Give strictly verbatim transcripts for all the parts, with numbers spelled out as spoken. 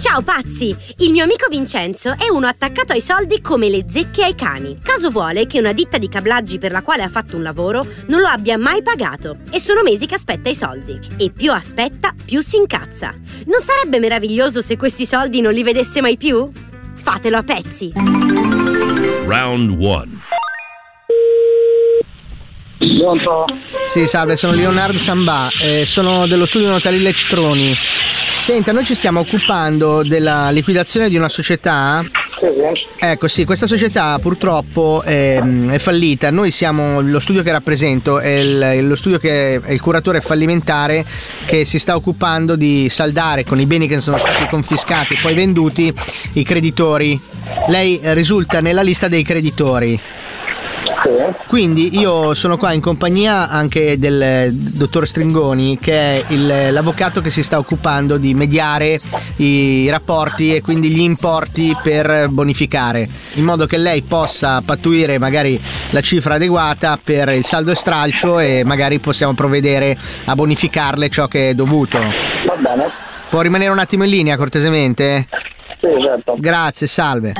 Ciao pazzi! Il mio amico Vincenzo è uno attaccato ai soldi come le zecche ai cani. Caso vuole che una ditta di cablaggi per la quale ha fatto un lavoro non lo abbia mai pagato e sono mesi che aspetta i soldi. E più aspetta, più si incazza. Non sarebbe meraviglioso se questi soldi non li vedesse mai più? Fatelo a pezzi! Round one. Pronto? Sì, salve, sono Leonardo Sambà, eh, sono dello studio notarile Citroni. Senta, noi ci stiamo occupando della liquidazione di una società. Sì. Ecco, sì, questa società purtroppo è, è fallita. Noi siamo lo studio che rappresento, è il, lo studio che è il curatore fallimentare che si sta occupando di saldare con i beni che sono stati confiscati e poi venduti i creditori. Lei risulta nella lista dei creditori. Quindi io sono qua in compagnia anche del dottor Stringoni, che è il, l'avvocato che si sta occupando di mediare i rapporti e quindi gli importi per bonificare, in modo che lei possa pattuire magari la cifra adeguata per il saldo e stralcio e magari possiamo provvedere a bonificarle ciò che è dovuto. Va bene. Può rimanere un attimo in linea cortesemente? Sì, certo. Grazie, salve.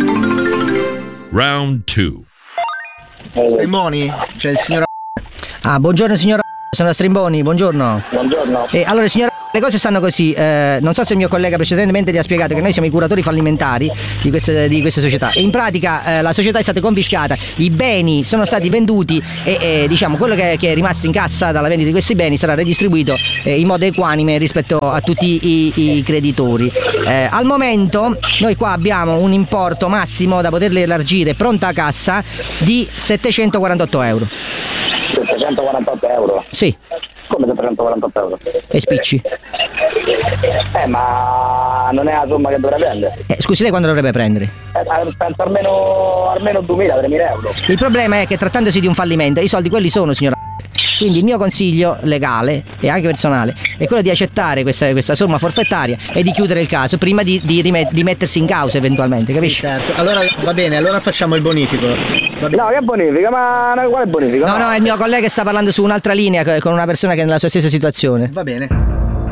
Round two. Stringoni, c'è il signor. Ah, buongiorno signora, sono Strimboni, buongiorno. Buongiorno. Eh, allora signora, le cose stanno così, eh, non so se il mio collega precedentemente ti ha spiegato che noi siamo i curatori fallimentari di queste, di queste società e in pratica eh, la società è stata confiscata, i beni sono stati venduti e eh, diciamo quello che, che è rimasto in cassa dalla vendita di questi beni sarà redistribuito eh, in modo equanime rispetto a tutti i, i creditori. Eh, al momento noi qua abbiamo un importo massimo da poterli elargire pronta a cassa di settecentoquarantotto euro. settecentoquarantotto euro? Sì. Come settecentoquarantotto euro? E spicci. Eh, ma non è la somma che dovrei prendere. Eh, scusi, lei quando dovrebbe prendere? Eh, penso almeno, almeno duemila tremila euro. Il problema è che trattandosi di un fallimento, i soldi quelli sono, signora. Quindi il mio consiglio legale e anche personale è quello di accettare questa, questa somma forfettaria e di chiudere il caso prima di, di, rimet- di mettersi in causa eventualmente, capisci? Sì, certo. Allora va bene, allora facciamo il bonifico. Va bene. No, che bonifica? Ma quale bonifica? No, no, è il mio collega che sta parlando su un'altra linea con una persona che è nella sua stessa situazione. Va bene.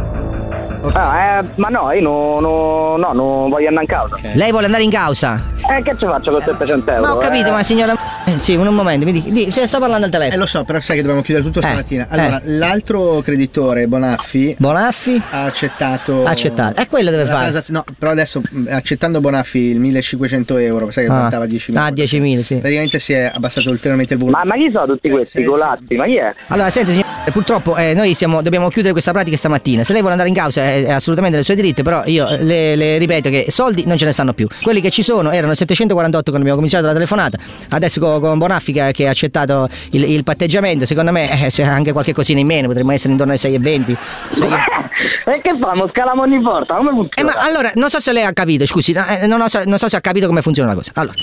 Ah, eh, ma no, io no, no, no, non voglio andare in causa. Okay. Lei vuole andare in causa? Eh, che ci faccio con settecento euro? Ma ho capito, eh? ma signora... Eh, sì, un momento, mi dica, di, se sto parlando al Eh telefono. lo so, però sai che dobbiamo chiudere tutto Eh, stamattina. Allora, eh. l'altro creditore, Bonaffi, Bonaffi? ha accettato. Ha accettato. E quello deve la fare. transaz- No, però adesso mh, accettando Bonaffi il millecinquecento euro, sai che Ah. contava diecimila. Ah, diecimila, sì. Praticamente si è abbassato ulteriormente il volume. Ma, ma chi sono tutti questi Sì, sì. colazzi? Ma chi è? Allora, senti signor, purtroppo eh, noi stiamo, dobbiamo chiudere questa pratica stamattina. Se lei vuole andare in causa è, è assolutamente nel suo diritto, però io le, le ripeto che soldi non ce ne stanno più. Quelli che ci sono erano settecentoquarantotto quando abbiamo cominciato la telefonata, adesso con, con Bonaffi che, che ha accettato il, il patteggiamento, secondo me eh, se anche qualche cosina in meno, potremmo essere intorno ai sei e venti. sei... E che famo? Scaliamo ogni volta? Come Eh, funziona? ma allora, non so se lei ha capito, scusi, no, eh, non, so, non so se ha capito come funziona la cosa. Allora,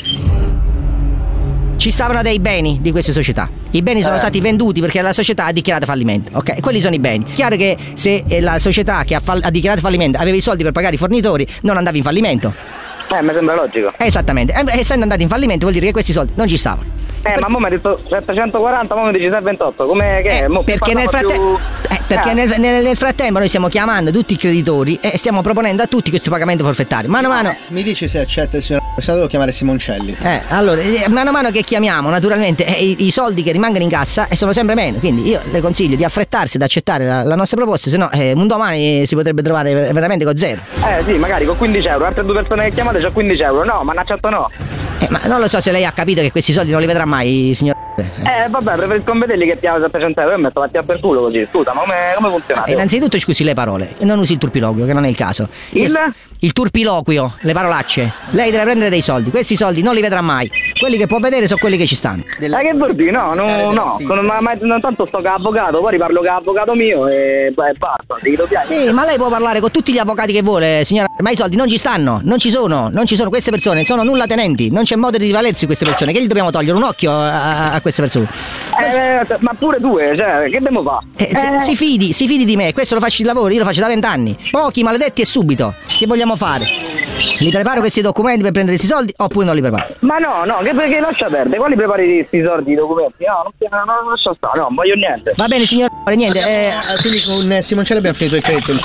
ci stavano dei beni di queste società. I beni sono Eh. stati venduti perché la società ha dichiarato fallimento. Ok, quelli sono i beni. Chiaro che se eh, la società che ha, fall- ha dichiarato fallimento aveva i soldi per pagare i fornitori, non andava in fallimento. Eh, mi sembra logico. Esattamente. E essendo andati in fallimento vuol dire che questi soldi non ci stavano. Eh, ma mo mi ha detto settecentoquaranta, mo mi dici settecentoventotto. Come che? Eh, Mo perché nel, passava fratte- più- eh, perché Eh. nel, nel- nel frattempo noi stiamo chiamando tutti i creditori e stiamo proponendo a tutti questo pagamento forfettario. Mano a mano. Mi dici se accetta il signor. Se no devo chiamare Simoncelli. Eh, allora, eh, mano a mano che chiamiamo, naturalmente, eh, i, i soldi che rimangono in cassa eh, sono sempre meno. Quindi io le consiglio di affrettarsi ad accettare la, la nostra proposta, se no eh, un domani si potrebbe trovare ver- veramente con zero. Eh sì, magari con quindici euro. Altre due persone che chiamate c'ho quindici euro. No, ma non accetto no. Eh, ma non lo so se lei ha capito che questi soldi non li vedrà mai, signor. Eh vabbè, preferisco vederli che piano settecento euro e metto fatti a per culo così. Scusa, ma come, come funziona? Eh, innanzitutto scusi le parole, non usi il turpiloquio, che non è il caso. Io- Il? Il turpiloquio, le parolacce. Lei deve prendere dei soldi, questi soldi non li vedrà mai. Quelli che può vedere sono quelli che ci stanno. Eh che vuol dire? No, no, no. Con- ma, ma non tanto sto che avvocato, poi riparlo che avvocato mio e beh, basta, ti do piano. Sì, ma lei può parlare con tutti gli avvocati che vuole, signora, ma i soldi non ci stanno, non ci sono, non ci sono. Queste persone sono nulla tenenti, non c'è modo di rivalersi queste persone, che gli dobbiamo togliere un occhio a, a queste persone. Eh, ma pure due, cioè, che devo fare? Eh, si, si fidi, si fidi di me, questo lo faccio il lavoro, io lo faccio da vent'anni. Pochi maledetti e subito. Che vogliamo fare? Li preparo questi documenti per prendere questi soldi oppure non li preparo? Ma no, no, che perché lascia perdere? Quali prepari questi soldi, i documenti? No, non, non, non lascia stare, no, non voglio niente. Va bene signor, niente. Abbiamo- Eh, eh, quindi con eh, Simoncelli abbiamo finito il credito. Il signor Eh.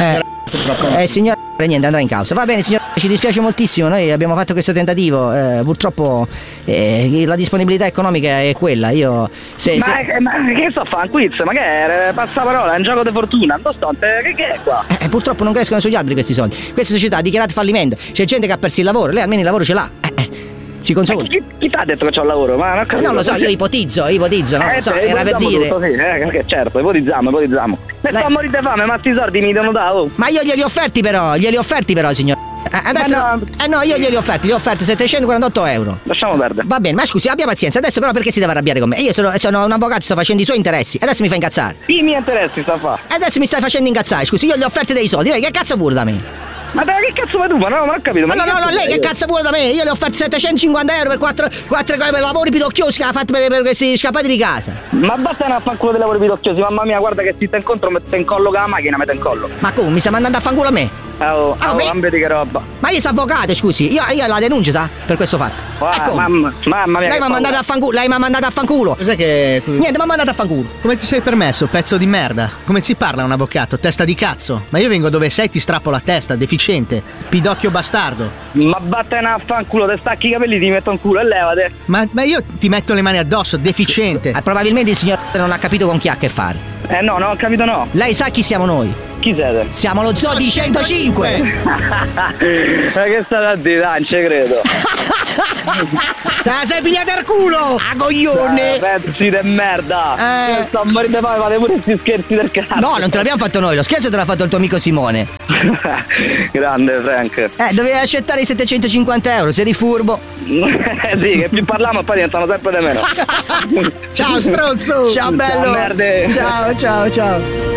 Purtroppo. Eh signor, niente, andrà in causa. Va bene signor, ci dispiace moltissimo, noi abbiamo fatto questo tentativo, eh, purtroppo eh, la disponibilità economica è quella. Io se, ma, se... ma che sto a fare? Un quiz? Ma che è? Passaparola, è un gioco di fortuna. Dostonte, che, che è qua? Eh, purtroppo non crescono sugli alberi questi soldi. Questa società ha dichiarato fallimento. C'è gente che ha perso il lavoro, lei almeno il lavoro ce l'ha. Eh, eh. Si consola. Chi, chi ti ha detto che c'ho un lavoro? Ma non, non lo so, io ipotizzo, ipotizzo, no? Eh, Lo so, beh, era per dire. Tutto, sì, eh, certo, ipotizziamo, ipotizziamo. Se Lei... sto a morire di fame, ma sti soldi mi devono dare, oh. Ma io glieli ho offerti però, glieli ho offerti però, signor. Eh, adesso. No. Eh no, io glieli ho offerti, gli ho offerti settecentoquarantotto euro. Lasciamo perdere. Va bene, ma scusi, abbia pazienza, adesso però perché si deve arrabbiare con me? Io sono, sono un avvocato, sto facendo i suoi interessi, adesso mi fa incazzare. I miei interessi sta a fare. Adesso mi stai facendo incazzare, scusi, io gli ho offerti dei soldi, lei che cazzo vuole da me? Ma dai, che cazzo vuoi tu? Ma no, non ho capito. Ma Ma no, no, no, lei che cazzo vuole da me? Io le ho offerto settecentocinquanta euro per quattro, quattro lavori pidocchiosi che ha fatto per, per questi scappati di casa. Ma basta a fanculo dei lavori pidocchiosi, mamma mia, guarda che si sta incontro, mette in collo con la macchina, mette in collo. Ma come, mi sta mandando a fanculo a me? Oh, Ah, oh, beh. non vedi che roba. Ma io sono avvocato, scusi, io, io la denuncio, sa? Per questo fatto. Ah, E come? mamma, mamma mia. Lei che mi ha paura. mandato a fanculo, lei mi ha mandato a fanculo. Cos'è che. Niente, mi ha mandato a fanculo. Come ti sei permesso, pezzo di merda? Come si parla a un avvocato? Testa di cazzo. Ma io vengo dove sei, ti strappo la testa, deficiente. Pidocchio bastardo. Ma vattene a fanculo, te stacchi i capelli, ti metto in culo e levate. Ma, ma io ti metto le mani addosso, deficiente. Ah, probabilmente il signor non ha capito con chi ha a che fare. Eh no, non ho capito no. Lei sa chi siamo noi? Chi siete? Siamo lo zoo di centocinque. Ma che state a dire? Dai, non ci credo. Te la sei pigliata al culo! A coglione! Eh, pezzi di merda. Eh. Io sto a morire poi, fate pure questi scherzi del cazzo. No, non te l'abbiamo fatto noi, lo scherzo te l'ha fatto il tuo amico Simone. Grande Frank. Eh, dovevi accettare i settecentocinquanta euro, sei furbo. Eh sì, che più parliamo e poi diventano sempre di meno. Ciao stronzo! Ciao bello! Ciao, merde. Ciao, ciao, ciao.